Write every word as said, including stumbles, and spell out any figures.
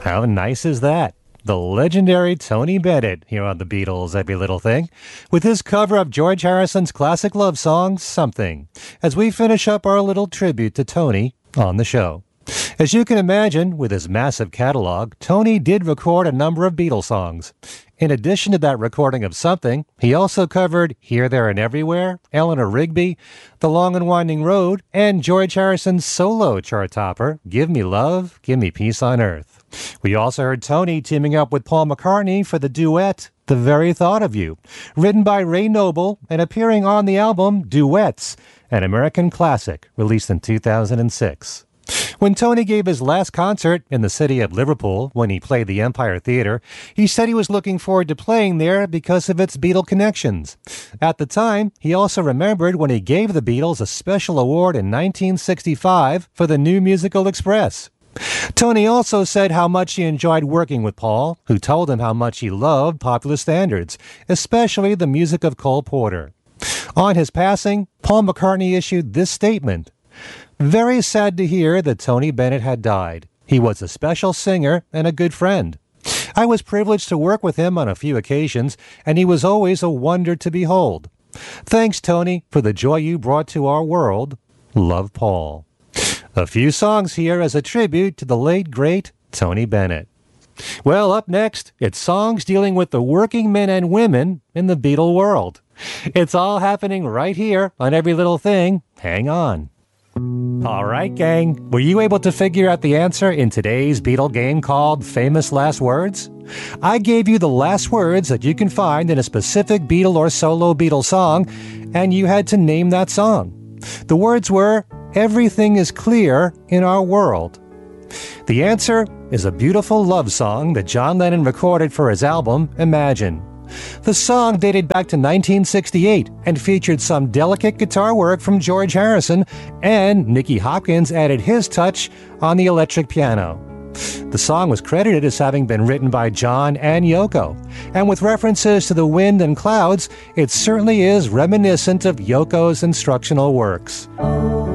How nice is that? The legendary Tony Bennett here on the Beatles' Every Little Thing, with his cover of George Harrison's classic love song, Something, as we finish up our little tribute to Tony on the show. As you can imagine, with his massive catalog, Tony did record a number of Beatles songs. In addition to that recording of Something, he also covered Here, There, and Everywhere, Eleanor Rigby, The Long and Winding Road, and George Harrison's solo chart topper, Give Me Love, Give Me Peace on Earth. We also heard Tony teaming up with Paul McCartney for the duet, The Very Thought of You, written by Ray Noble and appearing on the album Duets, an American classic released in two thousand six. When Tony gave his last concert in the city of Liverpool when he played the Empire Theatre, he said he was looking forward to playing there because of its Beatle connections. At the time, he also remembered when he gave the Beatles a special award in nineteen sixty-five for the New Musical Express. Tony also said how much he enjoyed working with Paul, who told him how much he loved popular standards, especially the music of Cole Porter. On his passing, Paul McCartney issued this statement: "Very sad to hear that Tony Bennett had died. He was a special singer and a good friend. I was privileged to work with him on a few occasions, and he was always a wonder to behold. Thanks, Tony, for the joy you brought to our world. Love, Paul." A few songs here as a tribute to the late, great Tony Bennett. Well, up next, it's songs dealing with the working men and women in the Beatle world. It's all happening right here on Every Little Thing. Hang on. All right, gang. Were you able to figure out the answer in today's Beatle game called Famous Last Words? I gave you the last words that you can find in a specific Beatle or solo Beatle song, and you had to name that song. The words were, "Everything is clear in our world." The answer is a beautiful love song that John Lennon recorded for his album, Imagine. The song dated back to nineteen sixty-eight and featured some delicate guitar work from George Harrison, and Nicky Hopkins added his touch on the electric piano. The song was credited as having been written by John and Yoko, and with references to the wind and clouds, it certainly is reminiscent of Yoko's instructional works.